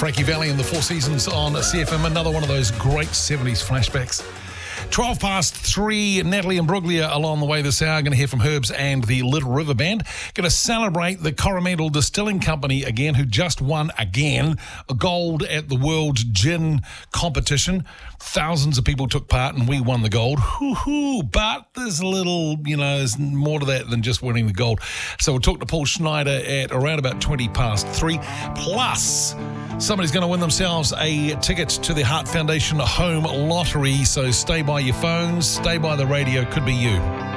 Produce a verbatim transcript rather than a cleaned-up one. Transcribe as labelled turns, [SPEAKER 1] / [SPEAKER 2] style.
[SPEAKER 1] Frankie Valli and the Four Seasons on C F M. Another one of those great seventies flashbacks. twelve past three, Natalie and Bruglia along the way this hour. Going to hear from Herbs and the Little River Band. Going to celebrate the Coromandel Distilling Company again, who just won again a gold at the World Gin Competition. Thousands of people took part and we won the gold. Hoo-hoo. But there's a little, you know, there's more to that than just winning the gold. So we'll talk to Paul Schneider at around about twenty past three. Plus, somebody's going to win themselves a ticket to the Heart Foundation Home Lottery. So stay by your phones, stay by the radio. Could be you.